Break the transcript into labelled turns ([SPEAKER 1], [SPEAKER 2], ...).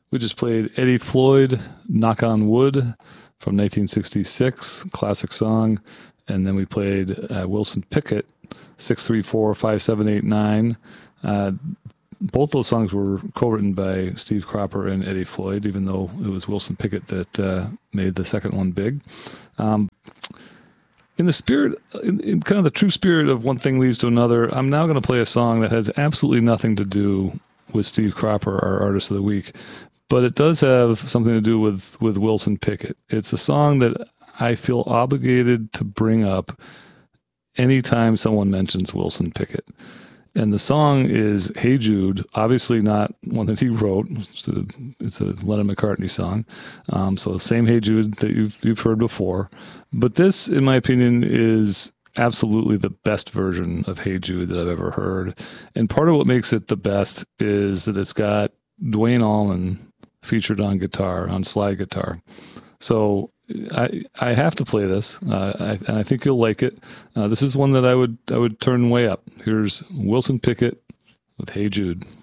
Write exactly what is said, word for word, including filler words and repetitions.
[SPEAKER 1] We just played Eddie Floyd, Knock on Wood from nineteen sixty-six, classic song. And then we played uh, Wilson Pickett, six three four, five seven eight nine. Uh, both those songs were co-written by Steve Cropper and Eddie Floyd, even though it was Wilson Pickett that uh, made the second one big. Um, in the spirit, in, in kind of the true spirit of one thing leads to another, I'm now going to play a song that has absolutely nothing to do with Steve Cropper, our Artist of the Week, but it does have something to do with, with Wilson Pickett. It's a song that I feel obligated to bring up anytime someone mentions Wilson Pickett. And the song is Hey Jude, obviously not one that he wrote. It's a, it's a Lennon McCartney song. Um, so the same Hey Jude that you've, you've heard before. But this, in my opinion, is absolutely the best version of Hey Jude that I've ever heard. And part of what makes it the best is that it's got Duane Allman featured on guitar, on slide guitar. So I I have to play this, uh, I, and I think you'll like it. Uh, this is one that I would I would turn way up. Here's Wilson Pickett with Hey Jude.